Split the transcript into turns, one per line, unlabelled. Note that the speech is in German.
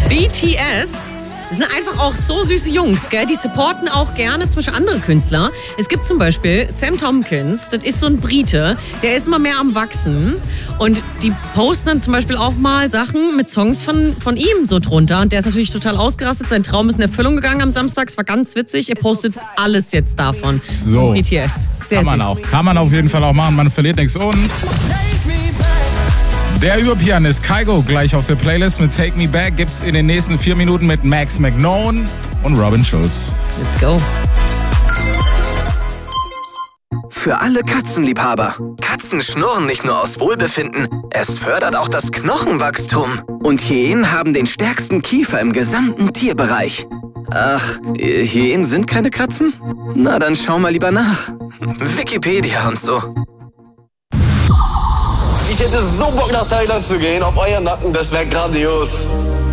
BTS. Das sind einfach auch so süße Jungs, gell? Die supporten auch gerne zum Beispiel andere Künstler. Es gibt zum Beispiel Sam Tompkins, das ist so ein Brite, der ist immer mehr am Wachsen. Und die posten dann zum Beispiel auch mal Sachen mit Songs von ihm so drunter. Und der ist natürlich total ausgerastet. Sein Traum ist in Erfüllung gegangen am Samstag. Es war ganz witzig. Er postet alles jetzt davon.
So.
BTS. Sehr
kann man
süß.
auch. Kann man auf jeden Fall auch machen. Man verliert nichts. Und der Überpianist Kygo gleich auf der Playlist mit Take Me Back gibt's in den nächsten 4 Minuten mit Max McKnone und Robin Schulz.
Let's go.
Für alle Katzenliebhaber. Katzen schnurren nicht nur aus Wohlbefinden, es fördert auch das Knochenwachstum. Und Hyänen haben den stärksten Kiefer im gesamten Tierbereich. Ach, Hyänen sind keine Katzen? Na, dann schau mal lieber nach. Wikipedia und so.
Ich hätte so Bock nach Thailand zu gehen, auf euren Nacken, das wäre grandios.